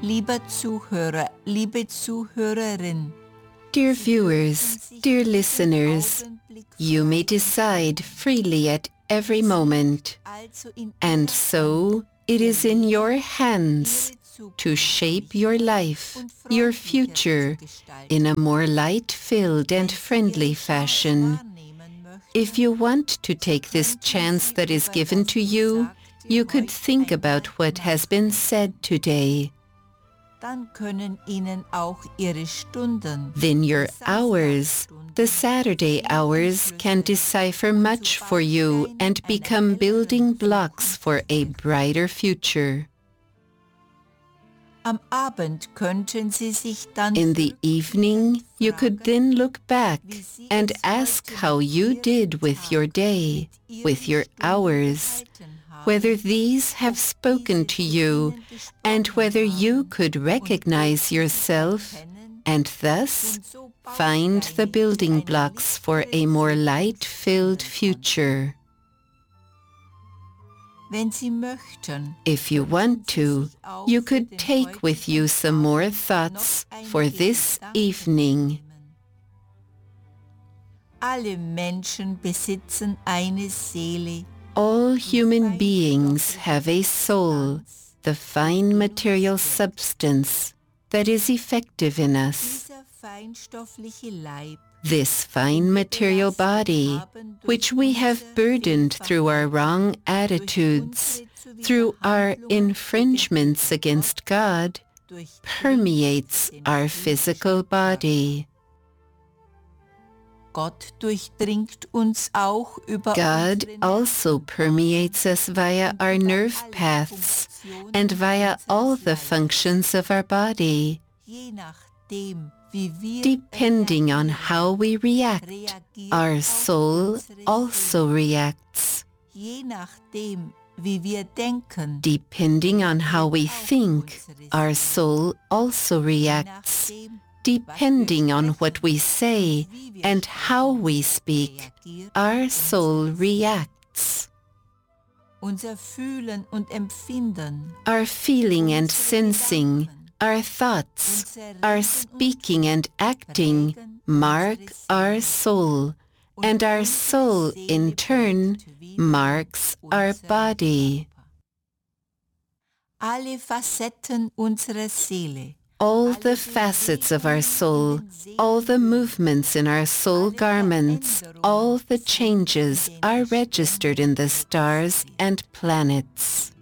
Lieber Zuhörer, liebe Zuhörerin, Dear viewers, dear listeners, you may decide freely at every moment, and so it is in your hands to shape your life, your future, in a more light-filled and friendly fashion. If you want to take this chance that is given to you, you could think about what has been said today. Dann können Ihnen auch Ihre Stunden, Then your hours, the Saturday hours, can decipher much for you and become building blocks for a brighter future. am Abend könnten Sie sich dann In the evening, you could then look back and ask how you did with your day, with your hours, whether these have spoken to you, and whether you could recognize yourself and thus find the building blocks for a more light-filled future. Wenn Sie möchten, If you want to, you could take with you some more thoughts for this evening. alle Menschen besitzen eine Seele, All human beings have a soul, the fine material substance that is effective in us. dieser feinstoffliche Leib, This fine material body, which we have burdened through our wrong attitudes, through our infringements against God, permeates our physical body. Gott durchdringt uns auch über God unsere also permeates us via our nerve paths and via all the functions of our body. je nachdem, wie wir Depending on how we react, reagieren our auf soul unsere also reacts. Je nachdem, wie wir denken, Depending on how we think, our soul also je reacts. nachdem, Depending on what we say and how we speak, our soul reacts. unser Fühlen und Empfinden, Our feeling and sensing, our thoughts, our speaking and acting mark our soul, and our soul in turn marks our body. alle Facetten unserer Seele, All the facets of our soul, all the movements in our soul garments, all the changes are registered in the stars and planets.